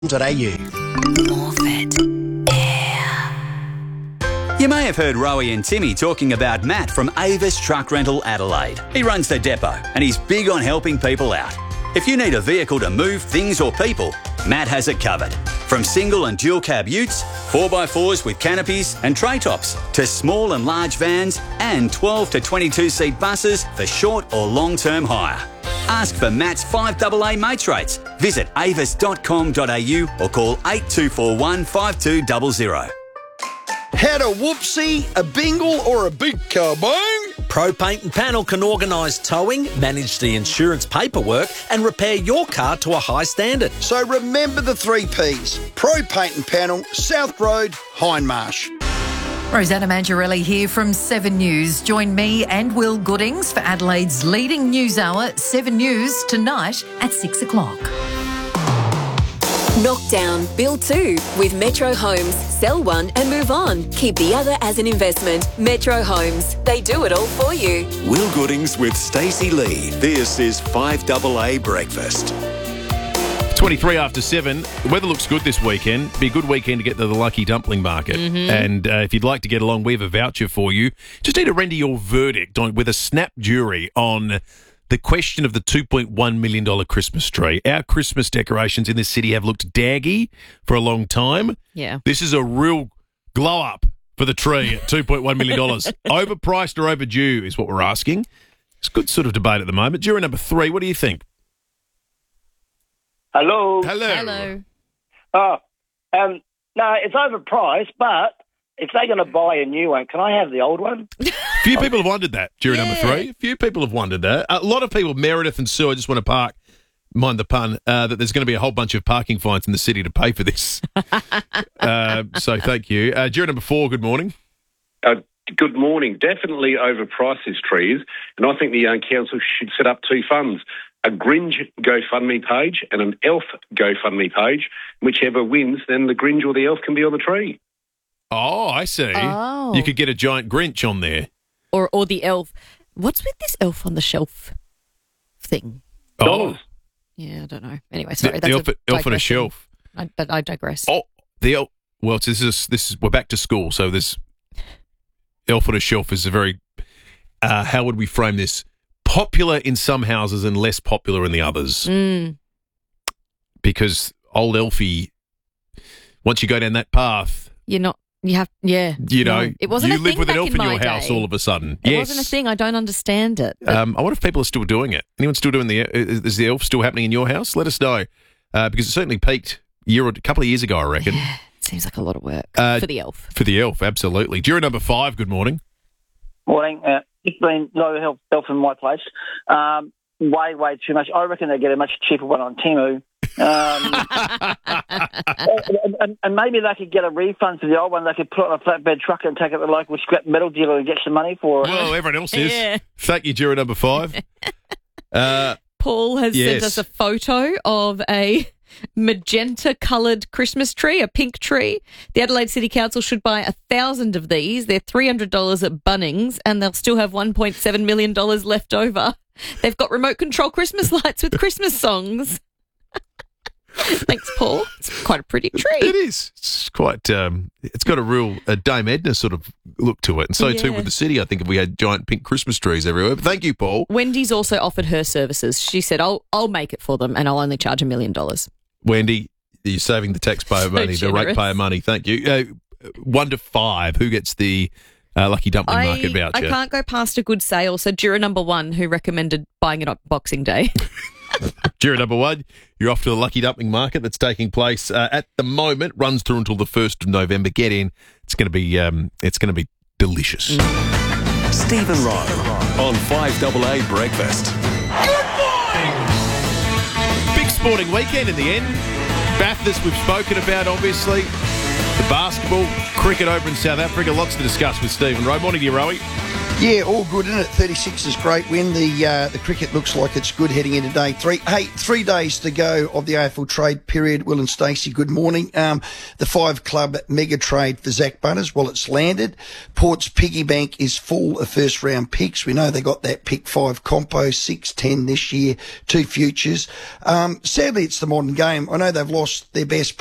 Morphett Air. You may have heard Rowie and Timmy talking about Matt from Avis Truck Rental Adelaide. He runs the depot and he's big on helping people out. If you need a vehicle to move things or people, Matt has it covered. From single and dual cab utes, 4x4s with canopies and tray tops, to small and large vans and 12 to 22 seat buses for short or long-term hire. Ask for Matt's 5AA mates rates. Visit avis.com.au or call 8241 5200. Had a whoopsie, a bingle or a big kaboom? Pro Paint and Panel can organise towing, manage the insurance paperwork and repair your car to a high standard. So remember the 3 Ps. Pro Paint and Panel, South Road, Hindmarsh. Rosanna Mangiarelli here from 7 News. Join me and Will Goodings for Adelaide's leading news hour, 7 News, tonight at 6 o'clock. Knockdown, build 2 with Metro Homes. Sell one and move on. Keep the other as an investment. Metro Homes. They do it all for you. Will Goodings with Stacey Lee. This is 5AA Breakfast. 23 after 7. The weather looks good this weekend. Be a good weekend to get to the Lucky Dumpling Market. And if you'd like to get along, we have a voucher for you. Just need to render your verdict with a snap jury on the question of the $2.1 million Christmas tree. Our Christmas decorations in this city have looked daggy for a long time. Yeah. This is a real glow up for the tree at $2.1 million. Overpriced or overdue is what we're asking. It's a good sort of debate at the moment. Jury number 3, what do you think? Hello. Hello. Oh, no, it's overpriced, but if they're going to buy a new one, can I have the old one? Few people have wondered that, jury number 3. Few people have wondered that. A lot of people, Meredith and Sue, I just want to park, mind the pun, that there's going to be a whole bunch of parking fines in the city to pay for this. So thank you. Jury number 4, good morning. Good morning. Definitely overpriced these trees, and I think the council should set up 2 funds. A Gringe GoFundMe page and an Elf GoFundMe page. Whichever wins, then the Gringe or the Elf can be on the tree. Oh, I see. Oh. You could get a giant Grinch on there. Or the elf. What's with this elf on the shelf thing? Dollars. Yeah, I don't know. Anyway, sorry. The elf on a digression. shelf. I digress. Oh, the elf. Well, this is we're back to school, so this elf on a shelf is a very. How would we frame this? Popular in some houses and less popular in the others. Because old Elfie, once you go down that path, You know, it wasn't you a live thing with an back elf in your my house day. all of a sudden. It Yes. wasn't a thing. I don't understand it. I wonder if people are still doing it. Anyone still doing is the elf still happening in your house? Let us know. Because it certainly peaked a couple of years ago, I reckon. Yeah, it seems like a lot of work for the elf. For the elf, absolutely. Jury number 5, good morning. Morning. It's been no elf in my place. Way too much. I reckon they get a much cheaper one on Temu. And maybe they could get a refund for the old one. They could put it on a flatbed truck and take it to the local scrap metal dealer and get some money for it. Well, everyone else is. Yeah. Thank you, jury number 5. Paul has Yes. sent us a photo of a magenta-coloured Christmas tree, a pink tree. The Adelaide City Council should buy 1,000 of these. They're $300 at Bunnings, and they'll still have $1.7 million left over. They've got remote control Christmas lights with Christmas songs. Thanks, Paul. It's quite a pretty tree. It is. It's quite. It's got a real Dame Edna sort of look to it, and so too with the city. I think if we had giant pink Christmas trees everywhere. But thank you, Paul. Wendy's also offered her services. She said, "I'll make it for them, and I'll only charge $1 million." Wendy, you're saving the taxpayer money, the ratepayer money. Thank you. 1 to 5. Who gets the Lucky Dumpling Market voucher? I can't go past a good sale. So juror number 1, who recommended buying it on Boxing Day. Juror number 1, you're off to the Lucky Dumpling Market that's taking place at the moment. Runs through until the 1st of November. Get in. It's going to be delicious. Stephen Rowe on 5AA Breakfast. Big sporting weekend in the end. Bathurst we've spoken about, obviously. The basketball, cricket over in South Africa. Lots to discuss with Stephen Rowe. Morning to you, Rowie. Yeah, all good, isn't it? 36 is great win. The cricket looks like it's good heading into day 3. Hey, 3 days to go of the AFL trade period. Will and Stacey, good morning. The 5-club mega trade for Zach Butters, well, it's landed. Port's piggy bank is full of first-round picks. We know they got that pick 5 compo, 6-10 this year, 2 futures. Sadly, it's the modern game. I know they've lost their best